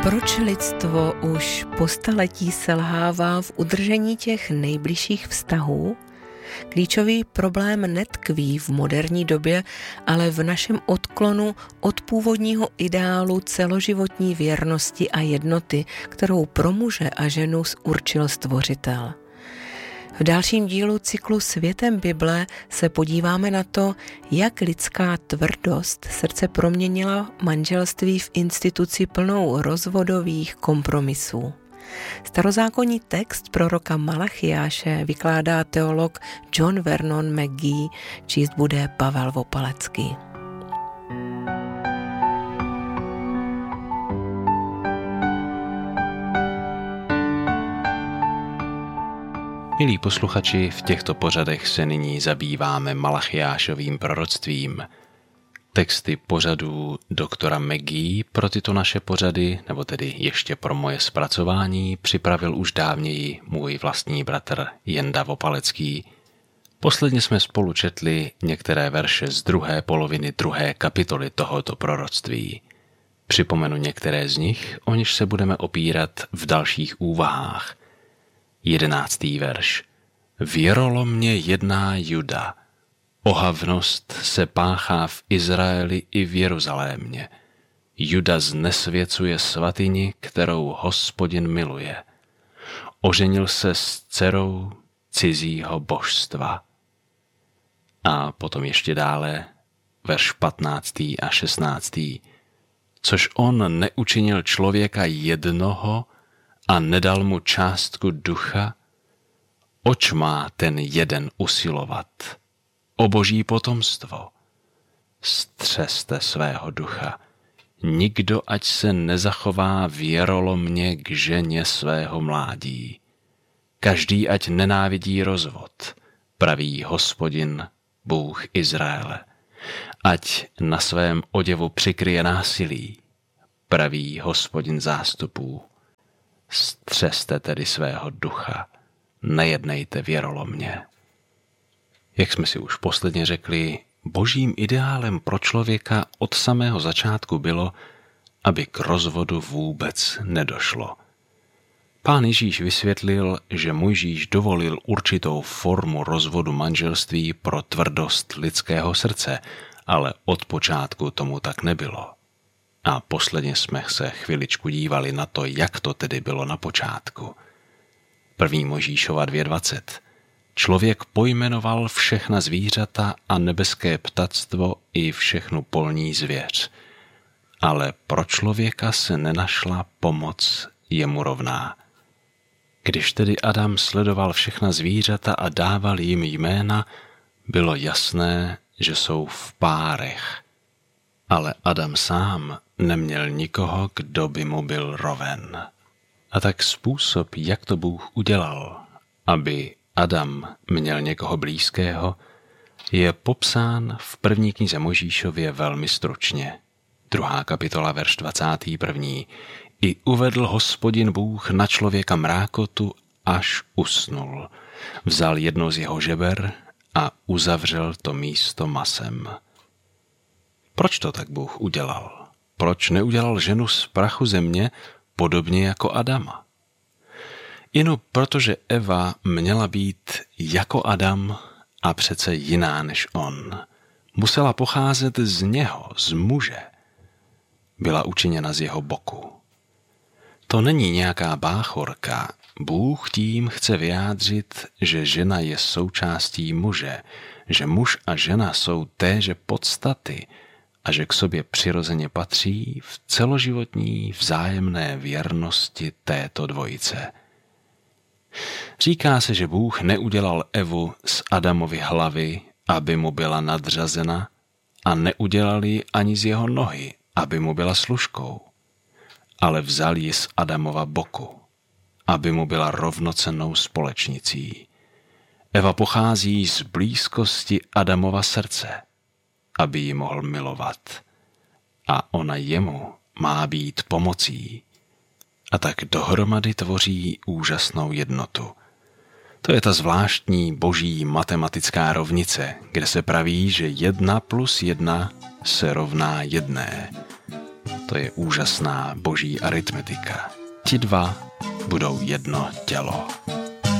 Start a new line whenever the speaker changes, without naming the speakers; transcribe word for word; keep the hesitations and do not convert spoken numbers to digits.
Proč lidstvo už po staletí selhává v udržení těch nejbližších vztahů? Klíčový problém netkví v moderní době, ale v našem odklonu od původního ideálu celoživotní věrnosti a jednoty, kterou pro muže a ženu určil Stvořitel. V dalším dílu cyklu Světem Bible se podíváme na to, jak lidská tvrdost srdce proměnila manželství v instituci plnou rozvodových kompromisů. Starozákonní text proroka Malachiáše vykládá teolog John Vernon McGee, číst bude Pavel Vopalecký.
Milí posluchači, v těchto pořadech se nyní zabýváme Malachiášovým proroctvím. Texty pořadů doktora McGee pro tyto naše pořady, nebo tedy ještě pro moje zpracování, připravil už dávněji můj vlastní bratr Jenda Vopalecký. Posledně jsme spolu četli některé verše z druhé poloviny druhé kapitoly tohoto proroctví. Připomenu některé z nich, o něž se budeme opírat v dalších úvahách. Jedenáctý verš. Věrolomně jedná Juda. Ohavnost se páchá v Izraeli i v Jeruzalémě. Juda znesvěcuje svatyni, kterou Hospodin miluje. Oženil se s dcerou cizího božstva. A potom ještě dále, verš patnáctý a šestnáctý. Což on neučinil člověka jednoho a nedal mu částku ducha, oč má ten jeden usilovat? O boží potomstvo. Střeste svého ducha. Nikdo ať se nezachová věrolomně k ženě svého mládí. Každý ať nenávidí rozvod, praví Hospodin, Bůh Izraele. Ať na svém oděvu přikryje násilí, praví Hospodin zástupů. Střeste tedy svého ducha, nejednejte věrolomně. Jak jsme si už posledně řekli, božím ideálem pro člověka od samého začátku bylo, aby k rozvodu vůbec nedošlo. Pán Ježíš vysvětlil, že Mojžíš dovolil určitou formu rozvodu manželství pro tvrdost lidského srdce, ale od počátku tomu tak nebylo. A posledně jsme se chviličku dívali na to, jak to tedy bylo na počátku. První Mojžíšova dvě dvacet. Člověk pojmenoval všechna zvířata a nebeské ptactvo i všechnu polní zvěř. Ale pro člověka se nenašla pomoc jemu rovná. Když tedy Adam sledoval všechna zvířata a dával jim jména, bylo jasné, že jsou v párech. Ale Adam sám neměl nikoho, kdo by mu byl roven. A tak způsob, jak to Bůh udělal, aby Adam měl někoho blízkého, je popsán v první knize Mojžíšově velmi stručně. Druhá kapitola, verš dvacátý první. I uvedl Hospodin Bůh na člověka mrákotu, až usnul. Vzal jedno z jeho žeber a uzavřel to místo masem. Proč to tak Bůh udělal? Proč neudělal ženu z prachu země podobně jako Adama? Jen protože Eva měla být jako Adam a přece jiná než on. Musela pocházet z něho, z muže. Byla učiněna z jeho boku. To není nějaká báchorka. Bůh tím chce vyjádřit, že žena je součástí muže, že muž a žena jsou téže podstaty a že k sobě přirozeně patří v celoživotní vzájemné věrnosti této dvojice. Říká se, že Bůh neudělal Evu z Adamovy hlavy, aby mu byla nadřazena, a neudělal ji ani z jeho nohy, aby mu byla služkou, ale vzal ji z Adamova boku, aby mu byla rovnocennou společnicí. Eva pochází z blízkosti Adamova srdce, aby ji mohl milovat, a ona jemu má být pomocí. A tak dohromady tvoří úžasnou jednotu. To je ta zvláštní boží matematická rovnice, kde se praví, že jedna plus jedna se rovná jedné. To je úžasná boží aritmetika. Ti dva budou jedno tělo.